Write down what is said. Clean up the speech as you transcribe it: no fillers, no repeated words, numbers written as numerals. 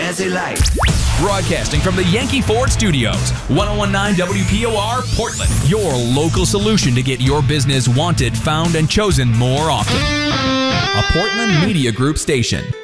as they like. Broadcasting from the Yankee Ford Studios, 1019 WPOR, Portland. Your local solution to get your business wanted, found, and chosen more often. A Portland Media Group station.